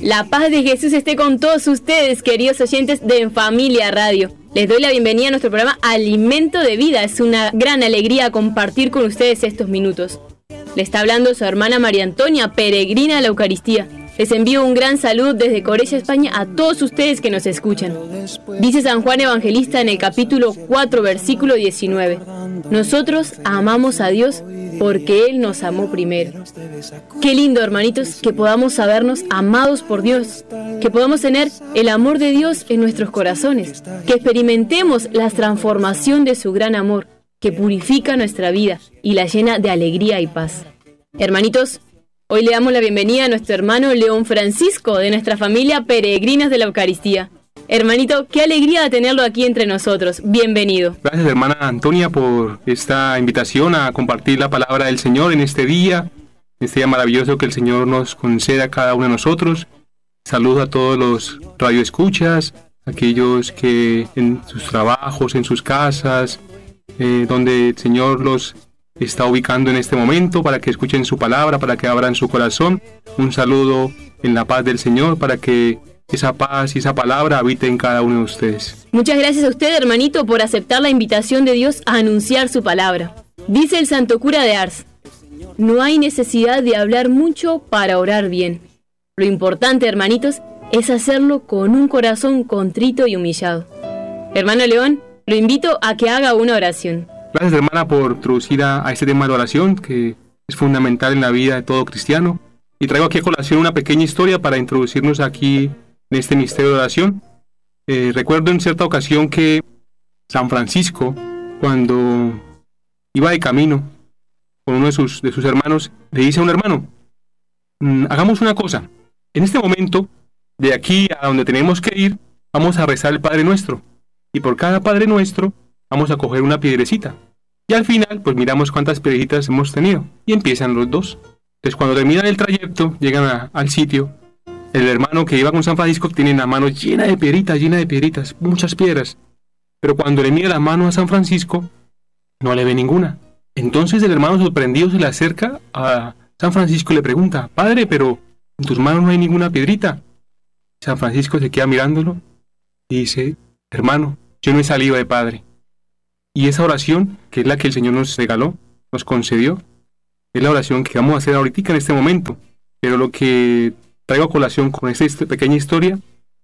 La paz de Jesús esté con todos ustedes, queridos oyentes de En Familia Radio. Les doy la bienvenida a nuestro programa Alimento de Vida. Es una gran alegría compartir con ustedes estos minutos. Le está hablando su hermana María Antonia, peregrina de la Eucaristía. Les envío un gran saludo desde Corella, España, a todos ustedes que nos escuchan. Dice San Juan Evangelista en el capítulo 4, versículo 19. Nosotros amamos a Dios porque Él nos amó primero. Qué lindo, hermanitos, que podamos sabernos amados por Dios, que podamos tener el amor de Dios en nuestros corazones, que experimentemos la transformación de su gran amor, que purifica nuestra vida y la llena de alegría y paz. Hermanitos, hoy le damos la bienvenida a nuestro hermano León Francisco, de nuestra familia Peregrinas de la Eucaristía. Hermanito, qué alegría tenerlo aquí entre nosotros. Bienvenido. Gracias, hermana Antonia, por esta invitación a compartir la palabra del Señor en este día maravilloso que el Señor nos conceda a cada uno de nosotros. Saludo a todos los radioescuchas, aquellos que en sus trabajos, en sus casas, donde el Señor los está ubicando en este momento para que escuchen su palabra, para que abran su corazón. Un saludo en la paz del Señor para que esa paz y esa palabra habite en cada uno de ustedes. Muchas gracias a usted, hermanito, por aceptar la invitación de Dios a anunciar su palabra. Dice el Santo Cura de Ars: no hay necesidad de hablar mucho para orar bien. Lo importante, hermanitos, es hacerlo con un corazón contrito y humillado. Hermano León, lo invito a que haga una oración. Gracias, hermana, por introducir a este tema de la oración, que es fundamental en la vida de todo cristiano. Y traigo aquí a colación una pequeña historia para introducirnos aquí en este misterio de oración. Recuerdo en cierta ocasión que San Francisco, cuando iba de camino con uno de sus hermanos, le dice a un hermano: hagamos una cosa, en este momento, de aquí a donde tenemos que ir, vamos a rezar el Padre Nuestro, y por cada Padre Nuestro vamos a coger una piedrecita, y al final pues miramos cuántas piedrecitas hemos tenido, y empiezan los dos. Entonces cuando terminan el trayecto, llegan al sitio. El hermano que iba con San Francisco tiene la mano llena de piedritas, muchas piedras. Pero cuando le mira la mano a San Francisco, no le ve ninguna. Entonces el hermano sorprendido se le acerca a San Francisco y le pregunta: Padre, pero en tus manos no hay ninguna piedrita. San Francisco se queda mirándolo y dice: hermano, yo no he salido de Padre. Y esa oración, que es la que el Señor nos regaló, nos concedió, es la oración que vamos a hacer ahorita en este momento. Pero lo que traigo a colación con esta pequeña historia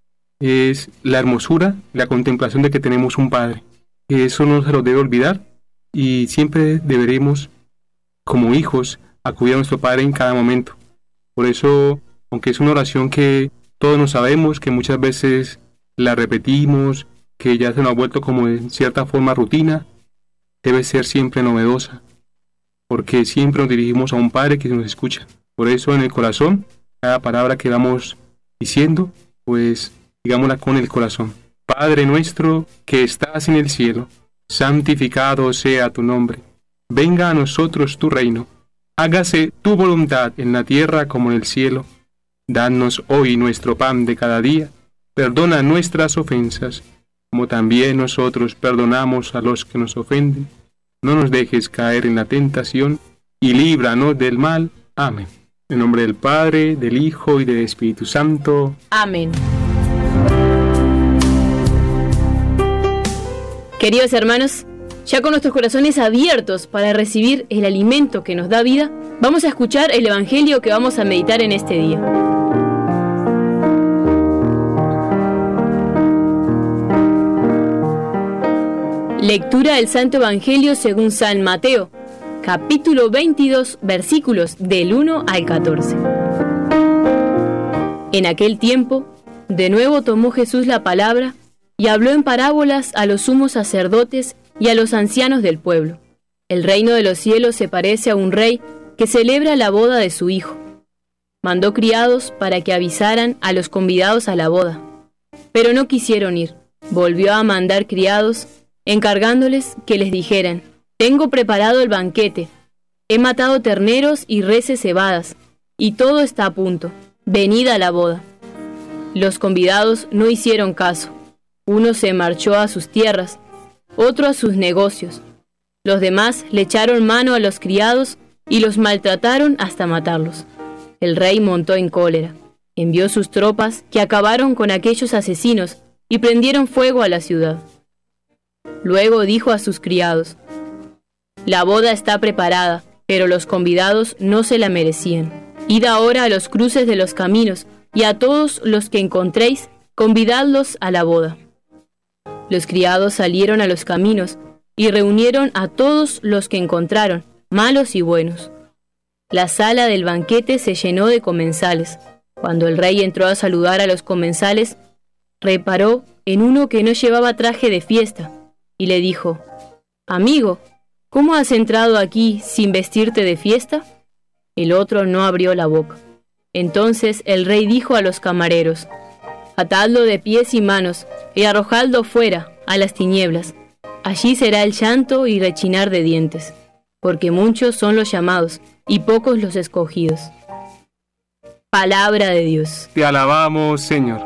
es la hermosura, la contemplación de que tenemos un Padre. Que eso no se lo debe olvidar y siempre deberemos, como hijos, acudir a nuestro Padre en cada momento. Por eso, aunque es una oración que todos nos sabemos, que muchas veces la repetimos, que ya se nos ha vuelto como en cierta forma rutina, debe ser siempre novedosa, porque siempre nos dirigimos a un Padre que nos escucha. Por eso en el corazón, cada palabra que vamos diciendo, pues digámosla con el corazón. Padre nuestro que estás en el cielo, santificado sea tu nombre. Venga a nosotros tu reino. Hágase tu voluntad en la tierra como en el cielo. Danos hoy nuestro pan de cada día. Perdona nuestras ofensas, como también nosotros perdonamos a los que nos ofenden. No nos dejes caer en la tentación, y líbranos del mal. Amén. En nombre del Padre, del Hijo y del Espíritu Santo. Amén. Queridos hermanos, ya con nuestros corazones abiertos para recibir el alimento que nos da vida, vamos a escuchar el Evangelio que vamos a meditar en este día. Lectura del Santo Evangelio según San Mateo, capítulo 22, versículos del 1 al 14. En aquel tiempo, de nuevo tomó Jesús la palabra y habló en parábolas a los sumos sacerdotes y a los ancianos del pueblo. El reino de los cielos se parece a un rey que celebra la boda de su hijo. Mandó criados para que avisaran a los convidados a la boda, pero no quisieron ir. Volvió a mandar criados, encargándoles que les dijeran: tengo preparado el banquete, he matado terneros y reses cebadas, y todo está a punto, venid a la boda. Los convidados no hicieron caso. Uno se marchó a sus tierras, otro a sus negocios. Los demás le echaron mano a los criados y los maltrataron hasta matarlos. El rey montó en cólera, Envió sus tropas que acabaron con aquellos asesinos y prendieron fuego a la ciudad. Luego dijo a sus criados: «La boda está preparada, pero los convidados no se la merecían. Id ahora a los cruces de los caminos, y a todos los que encontréis, convidadlos a la boda». Los criados salieron a los caminos y reunieron a todos los que encontraron, malos y buenos. La sala del banquete se llenó de comensales. Cuando el rey entró a saludar a los comensales, reparó en uno que no llevaba traje de fiesta y le dijo: «Amigo, ¿cómo has entrado aquí sin vestirte de fiesta?». El otro no abrió la boca. Entonces el rey dijo a los camareros: «Atadlo de pies y manos y arrojadlo fuera, a las tinieblas. Allí será el llanto y rechinar de dientes, porque muchos son los llamados y pocos los escogidos». Palabra de Dios. Te alabamos, Señor.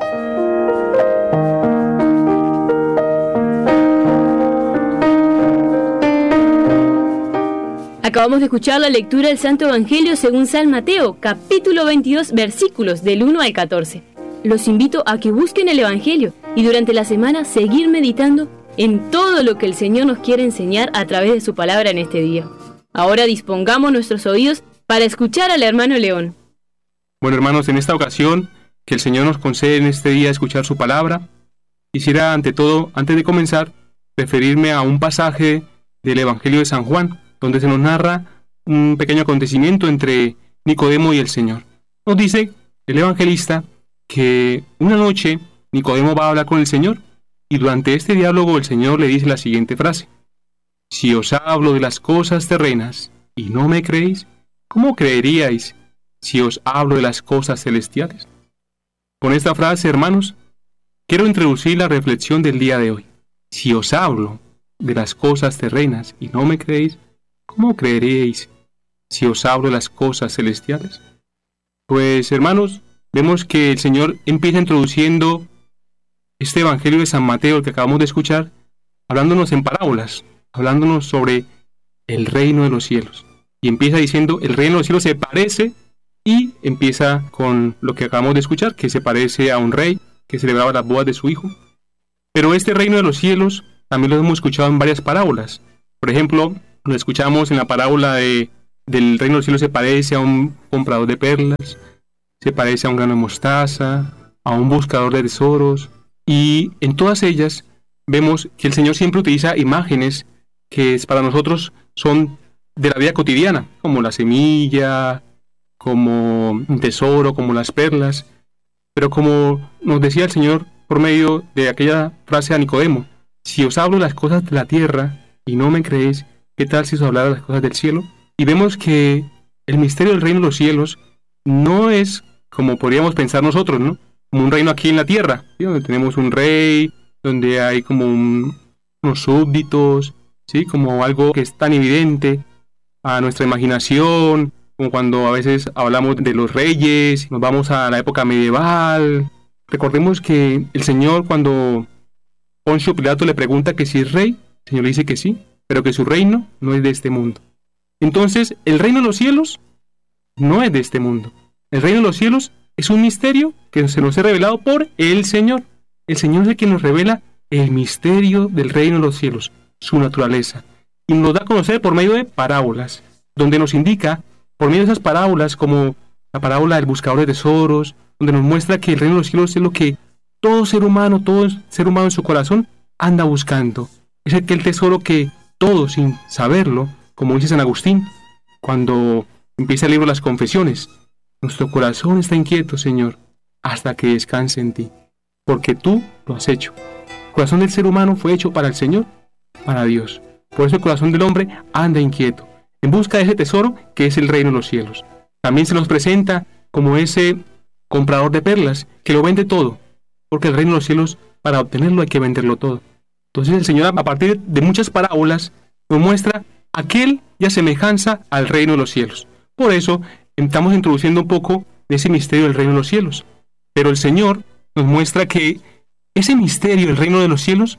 Acabamos de escuchar la lectura del Santo Evangelio según San Mateo, capítulo 22, versículos del 1 al 14. Los invito a que busquen el Evangelio y durante la semana seguir meditando en todo lo que el Señor nos quiere enseñar a través de su palabra en este día. Ahora dispongamos nuestros oídos para escuchar al hermano León. Bueno, hermanos, en esta ocasión que el Señor nos concede en este día escuchar su palabra, quisiera ante todo, antes de comenzar, referirme a un pasaje del Evangelio de San Juan, donde se nos narra un pequeño acontecimiento entre Nicodemo y el Señor. Nos dice el evangelista que una noche Nicodemo va a hablar con el Señor y durante este diálogo el Señor le dice la siguiente frase: «Si os hablo de las cosas terrenas y no me creéis, ¿cómo creeríais si os hablo de las cosas celestiales?». Con esta frase, hermanos, quiero introducir la reflexión del día de hoy. Si os hablo de las cosas terrenas y no me creéis, ¿cómo creeréis si os hablo de las cosas celestiales? Pues, hermanos, vemos que el Señor empieza introduciendo este Evangelio de San Mateo, el que acabamos de escuchar, hablándonos en parábolas, hablándonos sobre el reino de los cielos. Y empieza diciendo, el reino de los cielos se parece, y empieza con lo que acabamos de escuchar, que se parece a un rey que celebraba las bodas de su hijo. Pero este reino de los cielos también lo hemos escuchado en varias parábolas. Por ejemplo, lo escuchamos en la parábola del reino de los cielos se parece a un comprador de perlas, se parece a un grano de mostaza, a un buscador de tesoros, y en todas ellas vemos que el Señor siempre utiliza imágenes que para nosotros son de la vida cotidiana, como la semilla, como un tesoro, como las perlas. Pero como nos decía el Señor por medio de aquella frase a Nicodemo: si os hablo las cosas de la tierra y no me creéis, ¿qué tal si os hablara las cosas del cielo? Y vemos que el misterio del reino de los cielos no es como podríamos pensar nosotros, ¿no? Como un reino aquí en la tierra, ¿sí? Donde tenemos un rey, donde hay como unos súbditos, ¿sí? Como algo que es tan evidente a nuestra imaginación, como cuando a veces hablamos de los reyes, nos vamos a la época medieval. Recordemos que el Señor, cuando Poncio Pilato le pregunta que si es rey, el Señor le dice que sí, pero que su reino no es de este mundo. Entonces, el reino de los cielos no es de este mundo. El reino de los cielos es un misterio que se nos ha revelado por el Señor. El Señor es el que nos revela el misterio del reino de los cielos, su naturaleza, y nos da a conocer por medio de parábolas, donde nos indica, por medio de esas parábolas, como la parábola del buscador de tesoros, donde nos muestra que el reino de los cielos es lo que todo ser humano en su corazón anda buscando. Es aquel tesoro que todos, sin saberlo, como dice San Agustín, cuando empieza el libro de las Confesiones: nuestro corazón está inquieto, Señor, hasta que descanse en ti, porque tú lo has hecho. El corazón del ser humano fue hecho para el Señor, para Dios. Por eso el corazón del hombre anda inquieto, en busca de ese tesoro que es el reino de los cielos. También se nos presenta como ese comprador de perlas que lo vende todo, porque el reino de los cielos, para obtenerlo hay que venderlo todo. Entonces el Señor, a partir de muchas parábolas, nos muestra aquel y a semejanza al reino de los cielos. Por eso estamos introduciendo un poco de ese misterio del reino de los cielos. Pero el Señor nos muestra que ese misterio del reino de los cielos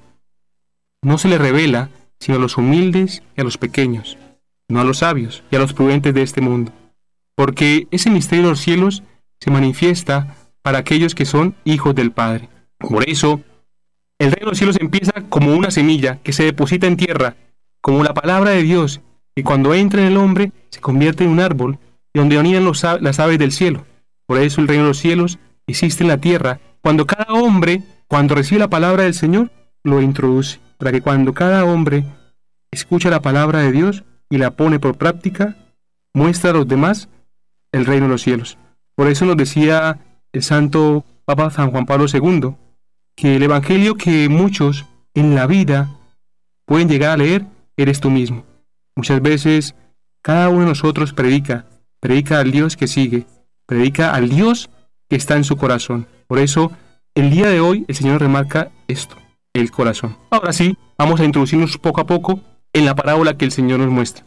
no se le revela sino a los humildes y a los pequeños, no a los sabios y a los prudentes de este mundo. Porque ese misterio de los cielos se manifiesta para aquellos que son hijos del Padre. Por eso, el reino de los cielos empieza como una semilla que se deposita en tierra, como la palabra de Dios, y cuando entra en el hombre se convierte en un árbol, y donde anidan las aves del cielo. Por eso el reino de los cielos existe en la tierra, cuando cada hombre, cuando recibe la palabra del Señor, lo introduce, para que cuando cada hombre escucha la palabra de Dios y la pone por práctica, muestra a los demás el reino de los cielos. Por eso nos decía el santo Papa San Juan Pablo II, que el evangelio que muchos en la vida pueden llegar a leer, eres tú mismo. Muchas veces cada uno de nosotros predica al Dios que sigue, predica al Dios que está en su corazón. Por eso, el día de hoy el Señor remarca esto, el corazón. Ahora sí, vamos a introducirnos poco a poco en la parábola que el Señor nos muestra.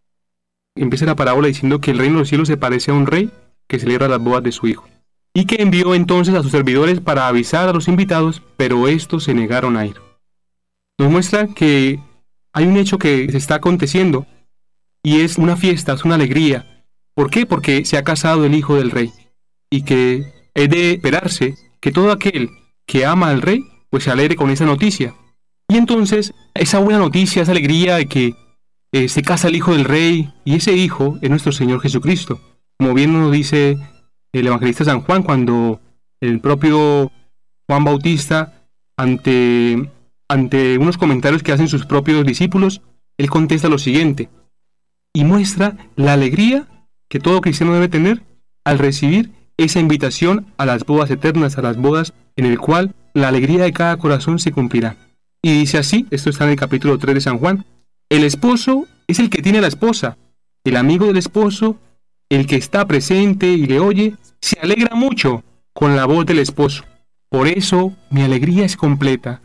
Empieza la parábola diciendo que el reino de los cielos se parece a un rey que celebra las bodas de su hijo, y que envió entonces a sus servidores para avisar a los invitados, pero estos se negaron a ir. Nos muestra que hay un hecho que se está aconteciendo, y es una fiesta, es una alegría. ¿Por qué? Porque se ha casado el hijo del rey, y que es de esperarse que todo aquel que ama al rey, pues se alegre con esa noticia. Y entonces, esa buena noticia, esa alegría de que se casa el hijo del rey, y ese hijo es nuestro Señor Jesucristo. Como bien nos dice el evangelista San Juan, cuando el propio Juan Bautista, ante unos comentarios que hacen sus propios discípulos, él contesta lo siguiente, y muestra la alegría que todo cristiano debe tener al recibir esa invitación a las bodas eternas, a las bodas en el cual la alegría de cada corazón se cumplirá. Y dice así, esto está en el capítulo 3 de San Juan, el esposo es el que tiene a la esposa, el amigo del esposo, el que está presente y le oye, se alegra mucho con la voz del esposo. Por eso mi alegría es completa.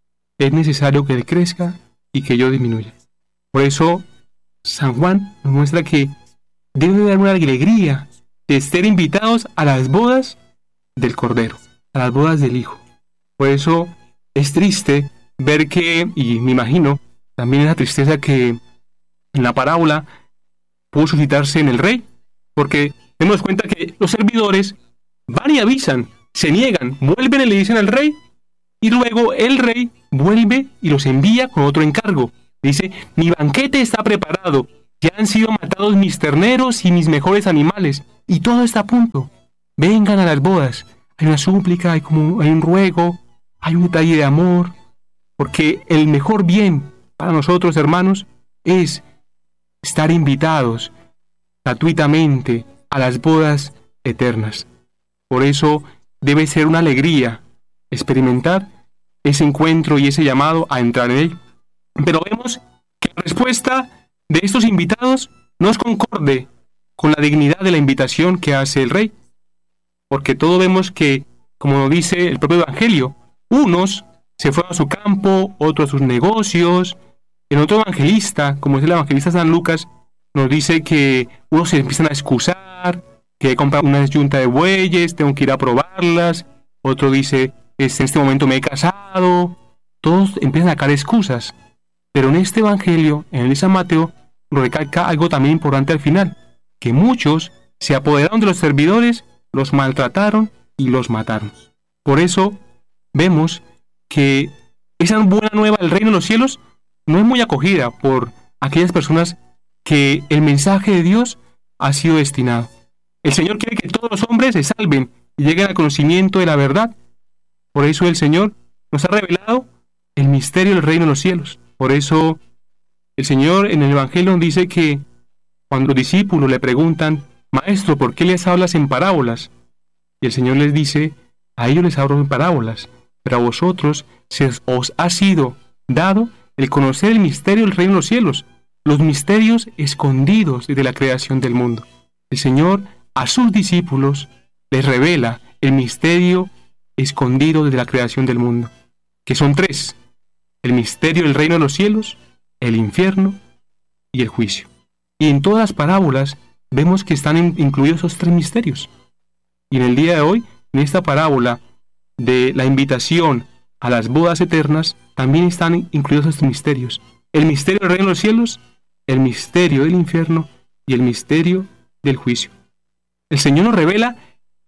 Es necesario que él crezca y que yo disminuya. Por eso San Juan nos muestra que debe haber una alegría de estar invitados a las bodas del Cordero, a las bodas del Hijo. Por eso es triste ver que, y me imagino, también esa tristeza que en la parábola pudo suscitarse en el rey, porque tenemos cuenta que los servidores van y avisan, se niegan, vuelven y le dicen al rey, y luego el rey vuelve y los envía con otro encargo. Dice, mi banquete está preparado, ya han sido matados mis terneros y mis mejores animales, y todo está a punto. Vengan a las bodas. Hay una súplica, hay un ruego, hay un detalle de amor, porque el mejor bien para nosotros, hermanos, es estar invitados gratuitamente a las bodas eternas. Por eso debe ser una alegría experimentar ese encuentro y ese llamado a entrar en él. Pero vemos que la respuesta de estos invitados no es concorde con la dignidad de la invitación que hace el rey, porque todos vemos que, como nos dice el propio Evangelio, unos se fueron a su campo, otros a sus negocios. El otro evangelista, como es el evangelista San Lucas, nos dice que unos se empiezan a excusar, que he comprado una yunta de bueyes, tengo que ir a probarlas. Otro dice, en este momento me he casado. Todos empiezan a sacar excusas. Pero en este evangelio, en el de San Mateo, nos recalca algo también importante al final, que muchos se apoderaron de los servidores, los maltrataron y los mataron. Por eso vemos que esa buena nueva del reino de los cielos no es muy acogida por aquellas personas que el mensaje de Dios ha sido destinado. El Señor quiere que todos los hombres se salven y lleguen al conocimiento de la verdad. Por eso el Señor nos ha revelado el misterio del reino de los cielos. Por eso el Señor en el Evangelio dice que cuando los discípulos le preguntan, Maestro, ¿por qué les hablas en parábolas? Y el Señor les dice, a ellos les hablo en parábolas, pero a vosotros se os ha sido dado el conocer el misterio del reino de los cielos, los misterios escondidos desde la creación del mundo. El Señor a sus discípulos les revela el misterio escondido desde la creación del mundo, que son tres: el misterio del reino de los cielos, el infierno y el juicio. Y en todas las parábolas vemos que están incluidos esos tres misterios. Y en el día de hoy, en esta parábola de la invitación a las bodas eternas, también están incluidos estos misterios: el misterio del reino de los cielos, el misterio del infierno y el misterio del juicio. El Señor nos revela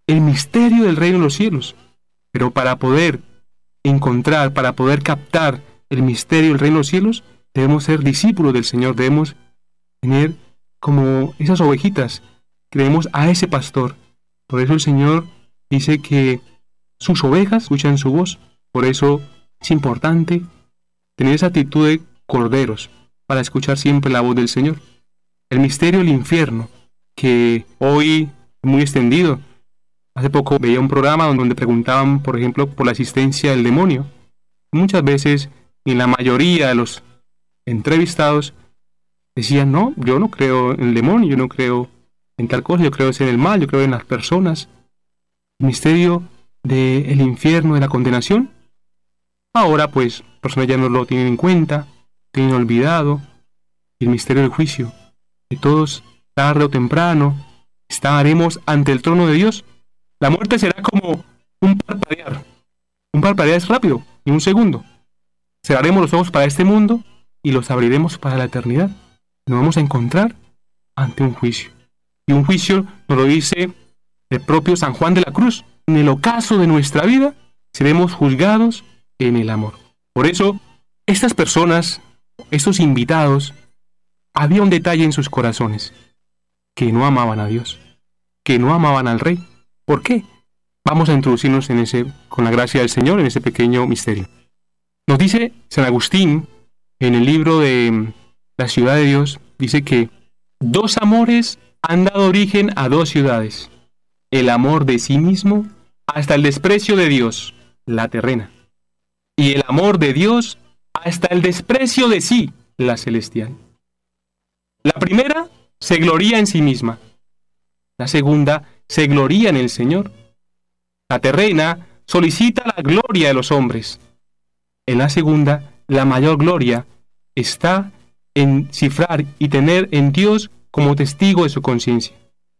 el misterio del reino de los cielos. Pero para poder encontrar, para poder captar el misterio del reino de los cielos, debemos ser discípulos del Señor, debemos tener como esas ovejitas, creemos a ese pastor. Por eso el Señor dice que sus ovejas escuchan su voz. Por eso es importante tener esa actitud de corderos para escuchar siempre la voz del Señor. El misterio del infierno, que hoy es muy extendido. Hace poco veía un programa donde preguntaban, por ejemplo, por la existencia del demonio. Muchas veces, y en la mayoría de los entrevistados, decían, no, yo no creo en el demonio, yo no creo en tal cosa, yo creo en el mal, yo creo en las personas. El misterio del infierno, de la condenación. Ahora, pues, personas ya no lo tienen en cuenta, tienen olvidado. El misterio del juicio, que todos, tarde o temprano, estaremos ante el trono de Dios. La muerte será como un parpadear. Un parpadear es rápido, en un segundo. Cerraremos los ojos para este mundo y los abriremos para la eternidad. Nos vamos a encontrar ante un juicio. Y un juicio nos lo dice el propio San Juan de la Cruz. En el ocaso de nuestra vida seremos juzgados en el amor. Por eso, estas personas, estos invitados, había un detalle en sus corazones, que no amaban a Dios, que no amaban al Rey. ¿Por qué? Vamos a introducirnos en con la gracia del Señor, en ese pequeño misterio. Nos dice San Agustín, en el libro de La ciudad de Dios, dice que dos amores han dado origen a dos ciudades. El amor de sí mismo hasta el desprecio de Dios, la terrena. Y el amor de Dios hasta el desprecio de sí, la celestial. La primera se gloría en sí misma. La segunda se gloría en el Señor. La terrena solicita la gloria de los hombres. En la segunda, la mayor gloria está en cifrar y tener en Dios como testigo de su conciencia.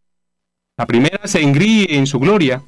La primera se engríe en su gloria.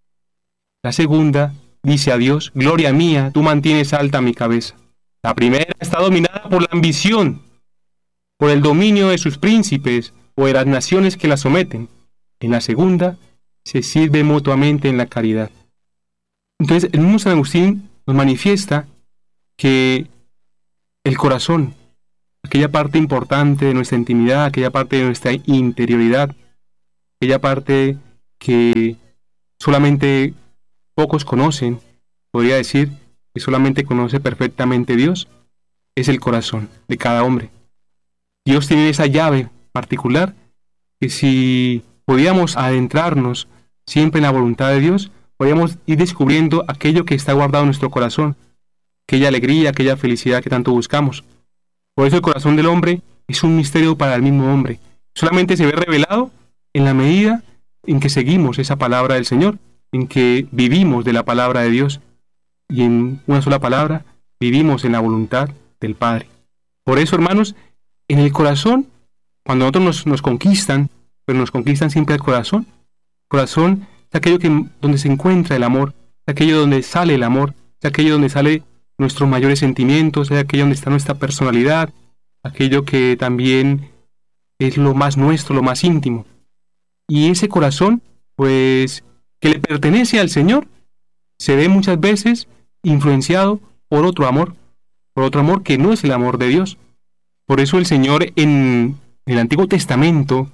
La segunda dice a Dios, gloria mía, tú mantienes alta mi cabeza. La primera está dominada por la ambición, por el dominio de sus príncipes o de las naciones que la someten. En la segunda se sirve mutuamente en la caridad. Entonces el mismo San Agustín nos manifiesta que el corazón, aquella parte importante de nuestra intimidad, aquella parte de nuestra interioridad, aquella parte que solamente pocos conocen, podría decir que solamente conoce perfectamente Dios, es el corazón de cada hombre. Dios tiene esa llave particular que si podíamos adentrarnos siempre en la voluntad de Dios, podríamos ir descubriendo aquello que está guardado en nuestro corazón, aquella alegría, aquella felicidad que tanto buscamos. Por eso el corazón del hombre es un misterio para el mismo hombre. Solamente se ve revelado en la medida en que seguimos esa palabra del Señor, en que vivimos de la palabra de Dios y en una sola palabra vivimos en la voluntad del Padre. Por eso, hermanos, en el corazón, cuando nosotros nos conquistan, pero nos conquistan siempre el corazón. El corazón es aquello donde se encuentra el amor, es aquello donde sale el amor, es aquello donde sale nuestros mayores sentimientos, es aquello donde está nuestra personalidad, aquello que también es lo más nuestro, lo más íntimo. Y ese corazón, pues, que le pertenece al Señor, se ve muchas veces influenciado por otro amor que no es el amor de Dios. Por eso el Señor en el Antiguo Testamento,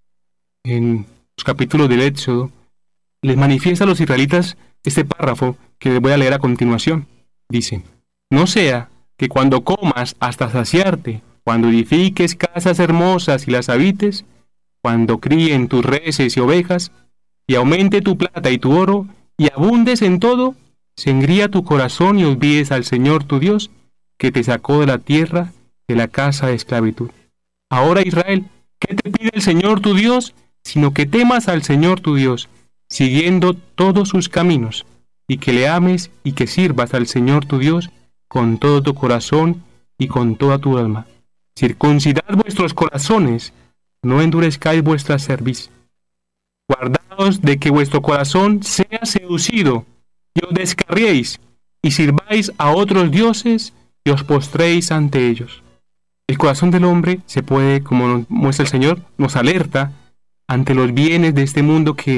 en los capítulos del Éxodo, les manifiesta a los israelitas este párrafo que les voy a leer a continuación. Dice, no sea que cuando comas hasta saciarte, cuando edifiques casas hermosas y las habites, cuando críen tus reses y ovejas, y aumente tu plata y tu oro, y abundes en todo, se engría tu corazón y olvides al Señor tu Dios, que te sacó de la tierra, de la casa de esclavitud. Ahora, Israel, ¿qué te pide el Señor tu Dios? Sino que temas al Señor tu Dios, siguiendo todos sus caminos, y que le ames y que sirvas al Señor tu Dios con todo tu corazón y con toda tu alma. Circuncidad vuestros corazones, no endurezcáis vuestra cerviz. Guardaos de que vuestro corazón sea seducido, y os descarriéis, y sirváis a otros dioses, y os postréis ante ellos. El corazón del hombre se puede, como nos muestra el Señor, nos alerta ante los bienes de este mundo que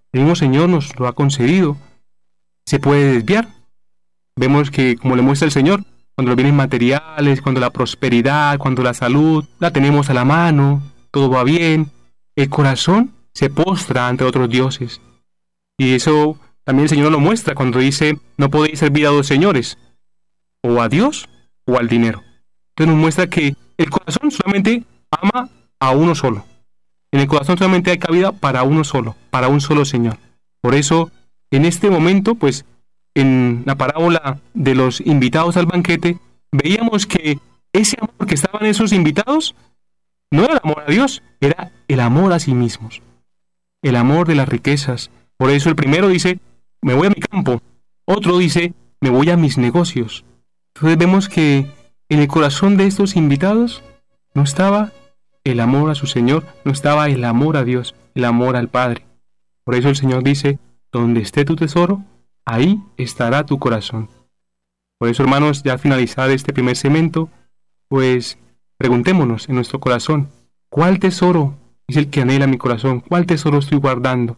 el mismo Señor nos lo ha concedido, se puede desviar. Vemos que, como le muestra el Señor, cuando los bienes materiales, cuando la prosperidad, cuando la salud, la tenemos a la mano, todo va bien, el corazón se postra ante otros dioses. Y eso también el Señor lo muestra cuando dice, no podéis servir a dos señores, o a Dios o al dinero. Entonces nos muestra que el corazón solamente ama a uno solo. En el corazón solamente hay cabida para uno solo, para un solo Señor. Por eso, en este momento, pues, en la parábola de los invitados al banquete, veíamos que ese amor que estaban esos invitados no era el amor a Dios, era el amor a sí mismos, el amor de las riquezas. Por eso el primero dice, me voy a mi campo. Otro dice, me voy a mis negocios. Entonces vemos que en el corazón de estos invitados no estaba el amor a su Señor, no estaba el amor a Dios, el amor al Padre. Por eso el Señor dice, donde esté tu tesoro, ahí estará tu corazón. Por eso, hermanos, ya al finalizar este primer segmento, pues preguntémonos en nuestro corazón, ¿cuál tesoro es el que anhela mi corazón? ¿Cuál tesoro estoy guardando?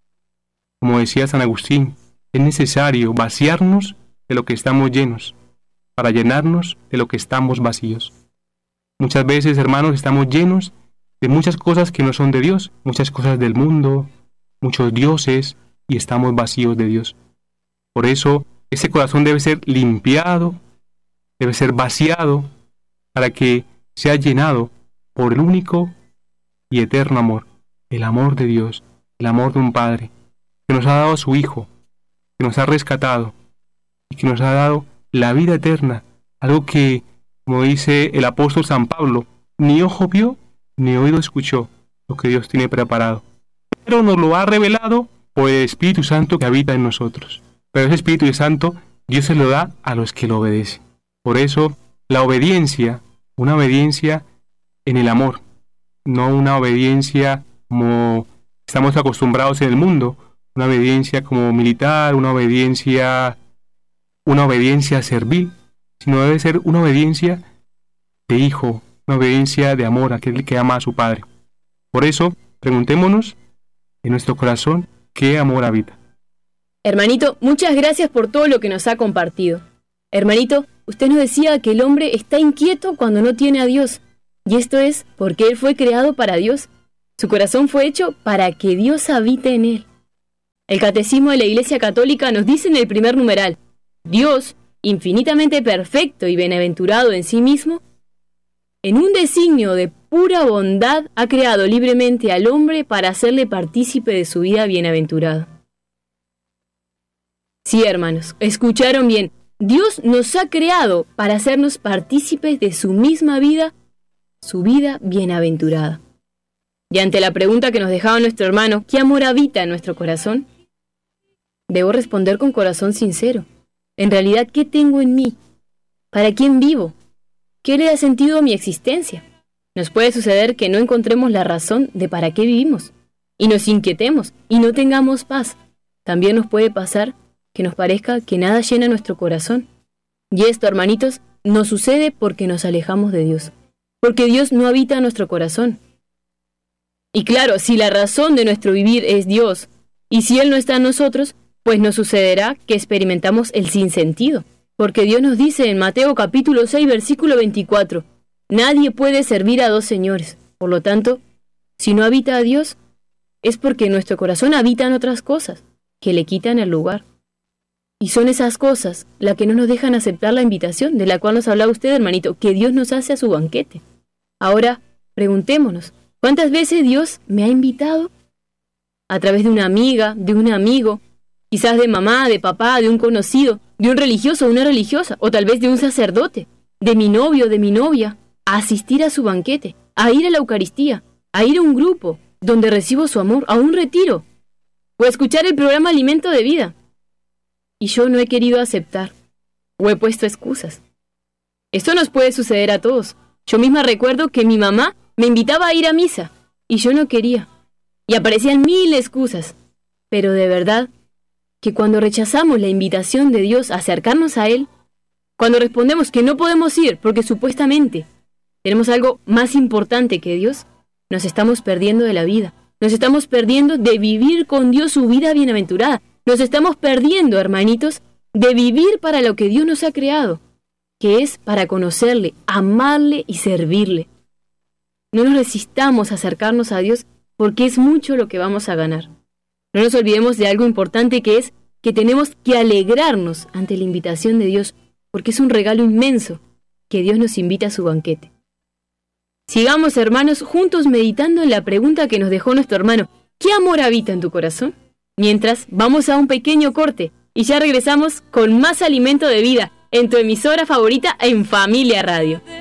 Como decía San Agustín, es necesario vaciarnos de lo que estamos llenos, para llenarnos de lo que estamos vacíos. Muchas veces, hermanos, estamos llenos de muchas cosas que no son de Dios, muchas cosas del mundo, muchos dioses, y estamos vacíos de Dios. Por eso, ese corazón debe ser limpiado, debe ser vaciado, para que sea llenado por el único y eterno amor, el amor de Dios, el amor de un Padre, que nos ha dado a su Hijo, que nos ha rescatado, y que nos ha dado la vida eterna, algo que, como dice el apóstol San Pablo, ni ojo vio, ni oído escuchó lo que Dios tiene preparado. Pero nos lo ha revelado por el Espíritu Santo que habita en nosotros. Pero ese Espíritu Santo, Dios se lo da a los que lo obedecen. Por eso, la obediencia, una obediencia en el amor, no una obediencia como estamos acostumbrados en el mundo, una obediencia como militar, una obediencia servil, sino debe ser una obediencia de hijo, una obediencia de amor a aquel que ama a su Padre. Por eso, preguntémonos en nuestro corazón qué amor habita. Hermanito, muchas gracias por todo lo que nos ha compartido. Hermanito, usted nos decía que el hombre está inquieto cuando no tiene a Dios, y esto es porque él fue creado para Dios. Su corazón fue hecho para que Dios habite en él. El Catecismo de la Iglesia Católica nos dice en el primer numeral, Dios, infinitamente perfecto y bienaventurado en sí mismo, en un designio de pura bondad ha creado libremente al hombre para hacerle partícipe de su vida bienaventurada. Sí, hermanos, escucharon bien. Dios nos ha creado para hacernos partícipes de su misma vida, su vida bienaventurada. Y ante la pregunta que nos dejaba nuestro hermano, ¿qué amor habita en nuestro corazón? Debo responder con corazón sincero. En realidad, ¿qué tengo en mí? ¿Para quién vivo? ¿Qué le da sentido a mi existencia? Nos puede suceder que no encontremos la razón de para qué vivimos, y nos inquietemos, y no tengamos paz. También nos puede pasar que nos parezca que nada llena nuestro corazón. Y esto, hermanitos, nos sucede porque nos alejamos de Dios, porque Dios no habita en nuestro corazón. Y claro, si la razón de nuestro vivir es Dios, y si Él no está en nosotros, pues nos sucederá que experimentamos el sinsentido, porque Dios nos dice en Mateo capítulo 6, versículo 24, nadie puede servir a dos señores. Por lo tanto, si no habita a Dios, es porque en nuestro corazón habitan otras cosas, que le quitan el lugar. Y son esas cosas las que no nos dejan aceptar la invitación de la cual nos hablaba usted, hermanito, que Dios nos hace a su banquete. Ahora, preguntémonos, ¿cuántas veces Dios me ha invitado? A través de una amiga, de un amigo, quizás de mamá, de papá, de un conocido, de un religioso o una religiosa, o tal vez de un sacerdote, de mi novio, de mi novia, a asistir a su banquete, a ir a la Eucaristía, a ir a un grupo donde recibo su amor, a un retiro, o a escuchar el programa Alimento de Vida. Y yo no he querido aceptar, o he puesto excusas. Esto nos puede suceder a todos. Yo misma recuerdo que mi mamá me invitaba a ir a misa, y yo no quería. Y aparecían mil excusas. Pero de verdad, que cuando rechazamos la invitación de Dios a acercarnos a Él, cuando respondemos que no podemos ir porque supuestamente tenemos algo más importante que Dios, nos estamos perdiendo de la vida, Nos estamos perdiendo de vivir con Dios su vida bienaventurada. Nos estamos perdiendo, hermanitos, de vivir para lo que Dios nos ha creado, que es para conocerle, amarle y servirle. No nos resistamos a acercarnos a Dios porque es mucho lo que vamos a ganar. No nos olvidemos de algo importante, que es que tenemos que alegrarnos ante la invitación de Dios, porque es un regalo inmenso que Dios nos invita a su banquete. Sigamos, hermanos, juntos meditando en la pregunta que nos dejó nuestro hermano: ¿qué amor habita en tu corazón? Mientras, vamos a un pequeño corte y ya regresamos con más alimento de vida en tu emisora favorita, en Familia Radio.